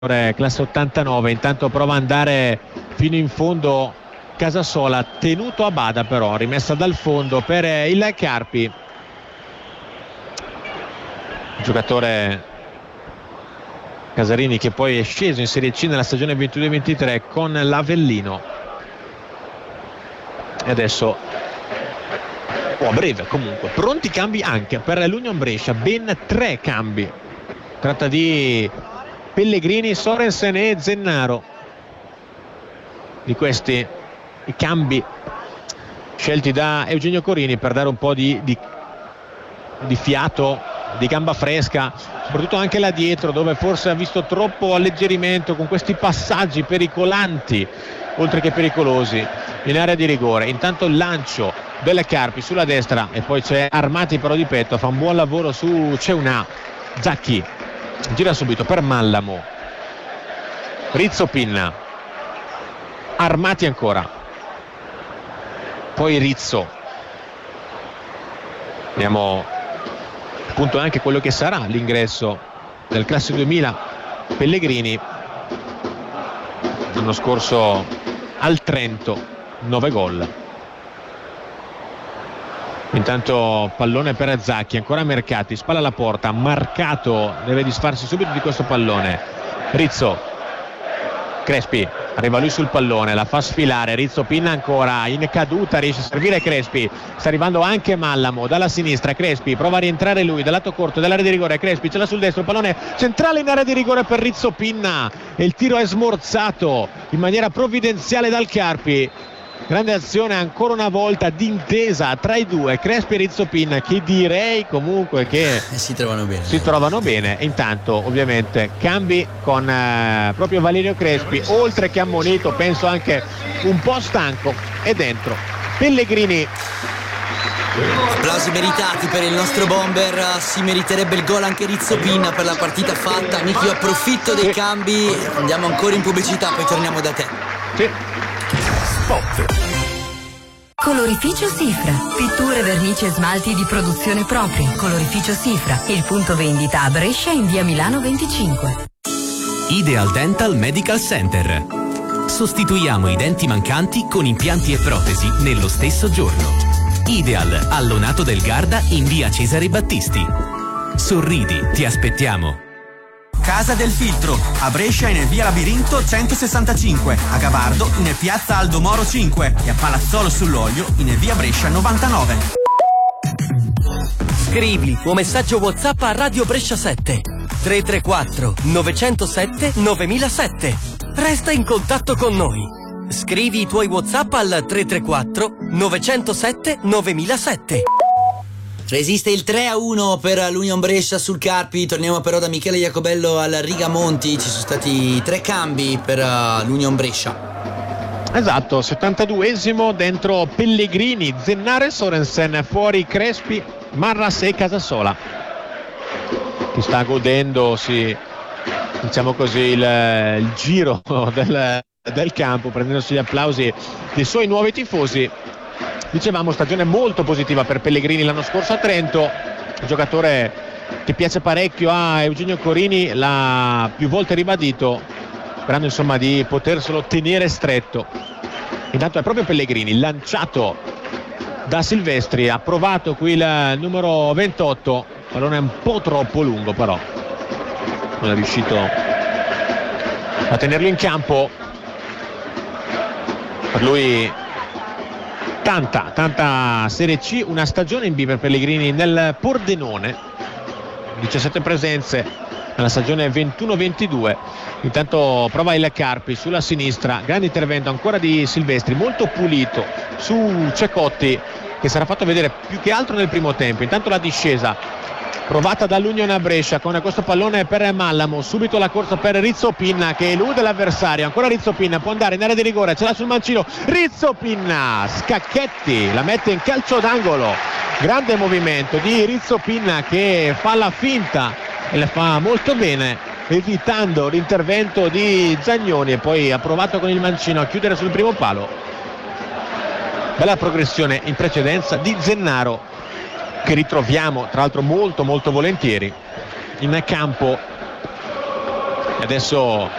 classe 89. Intanto prova ad andare fino in fondo Casasola, tenuto a bada però, rimessa dal fondo per il Carpi, giocatore Casarini che poi è sceso in Serie C nella stagione 22-23 con l'Avellino, e adesso a breve comunque pronti cambi anche per l'Union Brescia, ben 3 cambi. Tratta di Pellegrini, Sorensen e Zennaro. Di questi i cambi scelti da Eugenio Corini per dare un po' di fiato, di gamba fresca, soprattutto anche là dietro, dove forse ha visto troppo alleggerimento con questi passaggi pericolanti oltre che pericolosi in area di rigore. Intanto il lancio delle Carpi sulla destra e poi c'è Armati però di petto, fa un buon lavoro su Ceunà. Zacchi gira subito per Mallamo, Rizzo Pinna, Armati ancora, poi Rizzo. Vediamo appunto anche quello che sarà l'ingresso del classe 2000 Pellegrini, l'anno scorso al Trento 9 gol. Intanto pallone per Zacchi, ancora Mercati, spalla alla porta, marcato, deve disfarsi subito di questo pallone. Rizzo, Crespi, arriva lui sul pallone, la fa sfilare, Rizzo Pinna ancora in caduta, riesce a servire Crespi, sta arrivando anche Mallamo dalla sinistra. Crespi prova a rientrare lui dal lato corto dell'area di rigore, Crespi ce l'ha sul destro, pallone centrale in area di rigore per Rizzo Pinna e il tiro è smorzato in maniera provvidenziale dal Carpi. Grande azione ancora una volta d'intesa tra i due, Crespi e Rizzo Pinna, che direi comunque che si trovano bene. Intanto ovviamente cambi con proprio Valerio Crespi, oltre che ammonito, penso anche un po' stanco, e dentro Pellegrini. Applausi meritati per il nostro bomber, si meriterebbe il gol anche Rizzo Pinna per la partita fatta. Nichi, io approfitto dei cambi, andiamo ancora in pubblicità, poi torniamo da te. Sì. Colorificio Sifra, pitture, vernici e smalti di produzione propria. Colorificio Sifra, il punto vendita a Brescia in via Milano 25. Ideal Dental Medical Center. Sostituiamo i denti mancanti con impianti e protesi nello stesso giorno. Ideal a Lonato del Garda in via Cesare Battisti. Sorridi, ti aspettiamo. Casa del Filtro, a Brescia in via Labirinto 165, a Gavardo in piazza Aldo Moro 5 e a Palazzolo sull'Olio in via Brescia 99. Scrivi il tuo messaggio WhatsApp a Radio Brescia 7 334 907 9007. Resta in contatto con noi. Scrivi i tuoi WhatsApp al 334 907 9007. Resiste il 3-1 per l'Union Brescia sul Carpi. Torniamo però da Michele Iacobello al Rigamonti. Ci sono stati 3 cambi per l'Union Brescia. Esatto, 72esimo, dentro Pellegrini, Zennaro e Sorensen, fuori Crespi, Marras e Casasola. Chi sta godendo, diciamo così, il giro del campo, prendendosi gli applausi dei suoi nuovi tifosi. Dicevamo, stagione molto positiva per Pellegrini l'anno scorso a Trento, un giocatore che piace parecchio a Eugenio Corini, l'ha più volte ribadito, sperando insomma di poterselo tenere stretto. Intanto è proprio Pellegrini, lanciato da Silvestri, ha provato qui il numero 28, pallone un po' troppo lungo, però non è riuscito a tenerlo in campo. Per lui tanta Serie C, una stagione in B per Pellegrini nel Pordenone, 17 presenze nella stagione 21-22. Intanto prova il Carpi sulla sinistra, grande intervento ancora di Silvestri, molto pulito su Cecotti, che sarà fatto vedere più che altro nel primo tempo. Intanto la discesa provata dall'Union a Brescia con questo pallone per Mallamo, subito la corsa per Rizzo Pinna che elude l'avversario, ancora Rizzo Pinna, può andare in area di rigore, ce l'ha sul mancino Rizzo Pinna, Scacchetti la mette in calcio d'angolo. Grande movimento di Rizzo Pinna che fa la finta e la fa molto bene, evitando l'intervento di Zagnoni, e poi ha provato con il mancino a chiudere sul primo palo. Bella progressione in precedenza di Zennaro, che ritroviamo tra l'altro molto volentieri in campo e adesso